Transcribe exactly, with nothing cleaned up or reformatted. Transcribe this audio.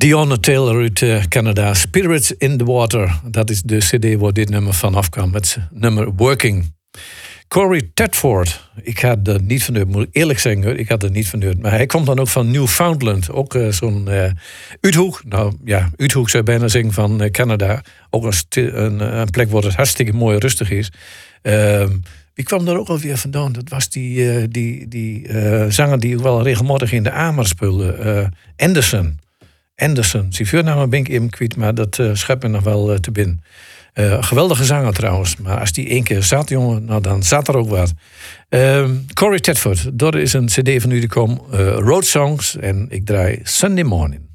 Dionne Taylor uit uh, Canada. Spirits in the Water. Dat is de cd waar dit nummer vanaf kwam. Het nummer Working. Corey Tedford. Ik had er niet van uit, moet ik eerlijk zeggen. Ik had er niet van uit. Maar hij komt dan ook van Newfoundland. Ook uh, zo'n uh, uithoek. Nou ja, uithoek zou je bijna zeggen van uh, Canada. Ook een, sti- een, een plek waar het hartstikke mooi rustig is. Uh, Wie kwam daar ook alweer vandaan? Dat was die, uh, die, die uh, zanger die ook wel regelmatig in de Amer speelde. Uh, Anderson. Anderson. Zijn voornaam ben ik even kwijt, maar dat uh, schept me nog wel uh, te binnen. Uh, geweldige zanger trouwens. Maar als die één keer zat, jongen, nou dan zat er ook wat. Uh, Corey Tedford. Dat is een cd van u die komt. Uh, Road Songs. En ik draai Sunday Morning.